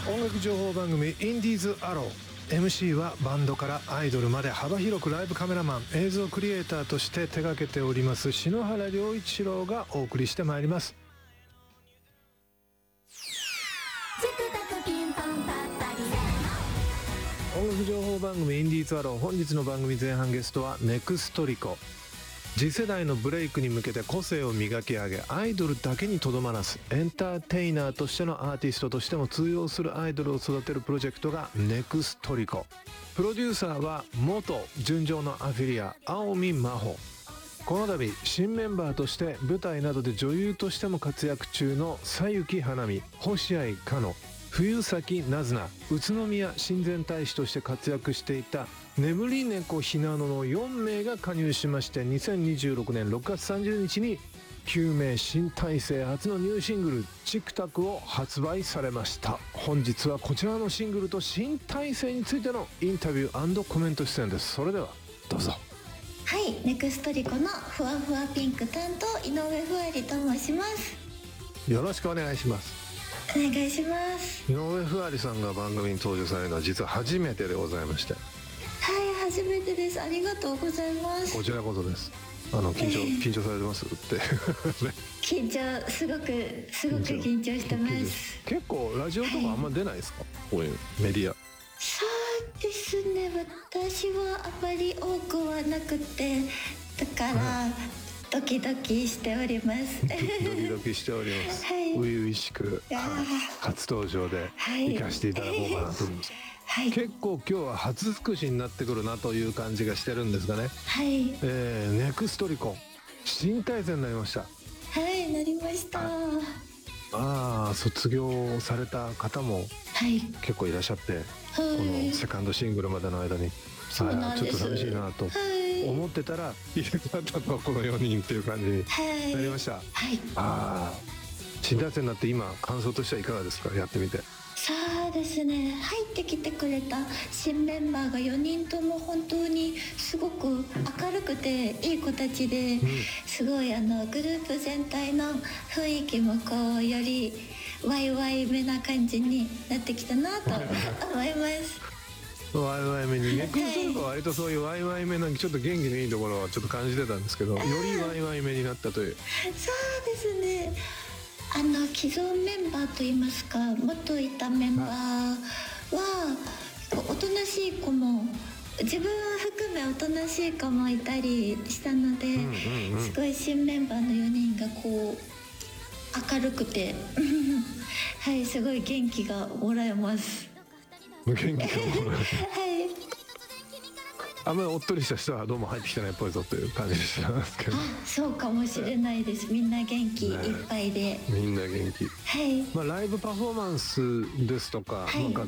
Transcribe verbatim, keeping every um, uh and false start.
音楽情報番組インディーズアロー。 エムシー はバンドからアイドルまで幅広くライブカメラマン、映像クリエイターとして手掛けております篠原良一郎がお送りしてまいります。音楽情報番組インディーズアロー、本日の番組前半ゲストはネクストリコ。次世代のブレイクに向けて個性を磨き上げ、アイドルだけにとどまらずエンターテイナーとしてのアーティストとしても通用するアイドルを育てるプロジェクトがネクストリコ。プロデューサーは元純情のアフィリア青見真帆。この度新メンバーとして舞台などで女優としても活躍中の佐幸花美、星合香乃、冬咲なずな、宇都宮親善大使として活躍していた眠り猫ひなののよんめいが加入しまして、にせんにじゅうろくねんろくがつさんじゅうにちに救命新体制初のニューシングル「チクタク」を発売されました。本日はこちらのシングルと新体制についてのインタビュー&コメント出演です。それではどうぞ。 はい、ネクストリコのふわふわピンク担当井上ふわりと申します。 よろしくお願いします。 お願いします。 井上ふわりさんが番組に登場されるのは実は初めてでございまして。 はい、初めてです。ありがとうございます。 こちらこそです。あの緊張、えー、緊張されてますって緊張、すごくすごく緊張してます。 結構ラジオとかあんま出ないですか、はい、こういうメディア。 そうですね、私はあまり多くはなくて、だから、はい、ドキドキしておりますドキドキしております、はい、初々しく初登場で行かせていただこうかなと思います、はい、結構今日は初尽くしになってくるなという感じがしてるんですがね。 はい、 えー、ネクストリコ新体制になりました。 はい、なりました。 ああ、卒業された方も結構いらっしゃって、はい、このセカンドシングルまでの間にそうなんです。 ちょっと寂しいなと思ってたら、入れ替わったのはこのよにんっていう感じになりました、はいはい、 ああ、新体制になって今感想としてはいかがですか、やってみて。 そうですね、入ってきてくれた新メンバーがよにんとも本当にすごく明るくていい子たちで、うん、すごいあのグループ全体の雰囲気もこうよりワイワイめな感じになってきたなと思いますワイワイめに、ネクストリコは割とそういうワイワイめなちょっと元気のいいところはちょっと感じてたんですけど、よりワイワイめになったという。 そうですね、あの既存メンバーといいますか、元いたメンバーはおとなしい子も自分含めおとなしい子もいたりしたので、うんうんうん、すごい新メンバーのよにんがこう明るくてはい、すごい元気がもらえます。 元気がもらえるはいあんまりおっとりした人はどうも入ってきてないっぽいぞという感じでしたけど。 あ、そうかもしれないです。みんな元気いっぱいで、ね、 みんな元気、 はい、 まあ、ライブパフォーマンスですとか、はい、まあ